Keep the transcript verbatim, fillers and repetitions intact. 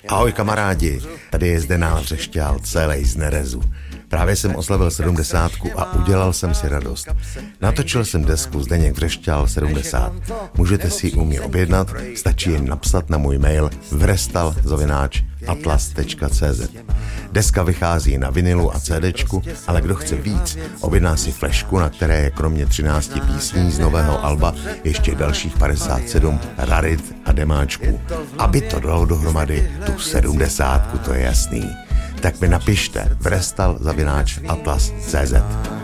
Ahoj kamarádi, tady je Zdeněk Vřešťál, celej z nerezu. Právě jsem oslavil sedmdesátku a udělal jsem si radost. Natočil jsem desku Zdeněk Vřešťál sedmdesát. Můžete si ji u mě objednat, stačí jen napsat na můj mail vrestal zavináč atlas tečka cé zet. Deska vychází na vinilu a CDčku, ale kdo chce víc, objedná si flešku, na které je kromě třinácti písní z nového alba ještě dalších padesát sedm rarit a demáčků. Aby to dalo dohromady tu sedmdesátku, to je jasný. Tak mi napište vrestal zavináč atlas tečka cé zet.